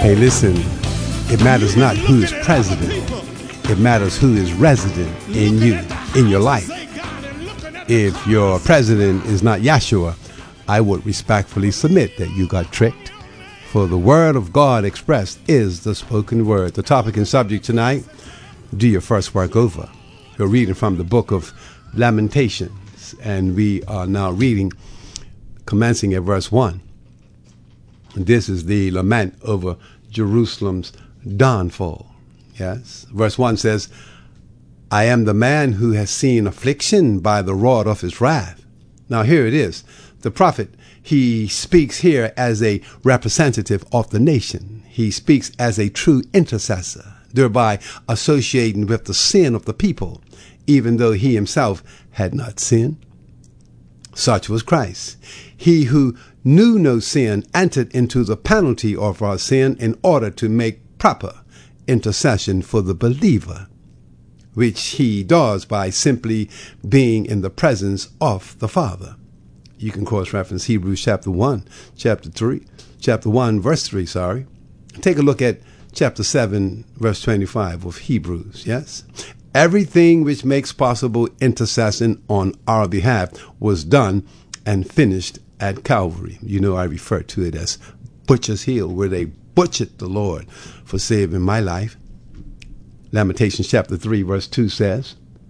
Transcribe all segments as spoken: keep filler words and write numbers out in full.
Hey, listen, it matters not who is president. It matters who is resident in you, in your life. If your president is not Yahshua, I would respectfully submit that you got tricked. For the word of God expressed is the spoken word. The topic and subject tonight, do your first work over. We're reading from the book of Lamentations, and we are now reading, commencing at verse one. This is the lament over Jerusalem's downfall. Yes. Verse one says, I am the man who has seen affliction by the rod of his wrath. Now here it is. The prophet, he speaks here as a representative of the nation. He speaks as a true intercessor, thereby associating with the sin of the people, even though he himself had not sinned. Such was Christ. He who knew no sin entered into the penalty of our sin in order to make proper intercession for the believer, which he does by simply being in the presence of the Father. You can cross-reference Hebrews chapter one, chapter three, chapter one, verse three, sorry. Take a look at chapter seven, verse twenty-five of Hebrews, yes? Everything which makes possible intercession on our behalf was done and finished at Calvary. You know, I refer to it as Butcher's Hill, where they butchered the Lord for saving my life. Lamentations chapter three, verse two says,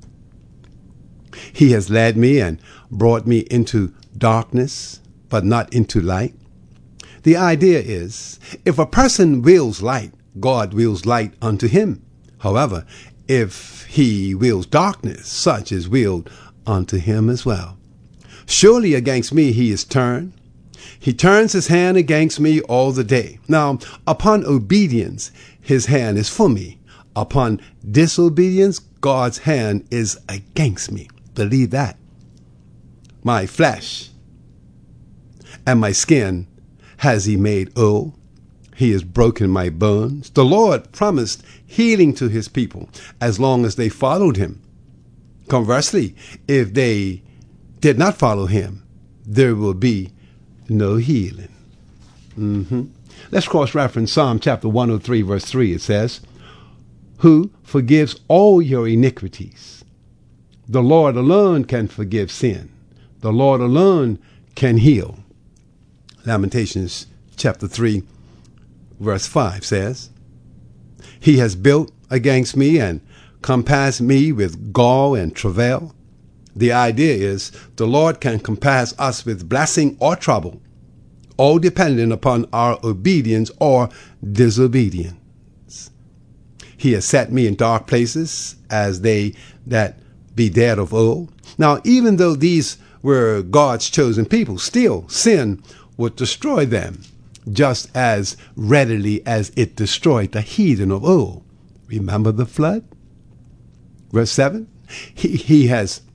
He has led me and brought me into darkness, but not into light. The idea is, if a person wills light, God wills light unto him. However, if he wills darkness, such is willed unto him as well. Surely against me he is turned. He turns his hand against me all the day. Now, upon obedience, his hand is for me. Upon disobedience, God's hand is against me. Believe that. My flesh and my skin has he made old. He has broken my bones. The Lord promised healing to his people as long as they followed him. Conversely, if they did not follow him, there will be no healing. Mm-hmm. Let's cross-reference Psalm chapter one oh three, verse three. It says, Who forgives all your iniquities. The Lord alone can forgive sin. The Lord alone can heal. Lamentations chapter three, verse five says, He has built against me and compassed me with gall and travail. The idea is the Lord can compass us with blessing or trouble, all dependent upon our obedience or disobedience. He has set me in dark places as they that be dead of old. Now, even though these were God's chosen people, still sin would destroy them just as readily as it destroyed the heathen of old. Remember the flood? Verse seven, he, he has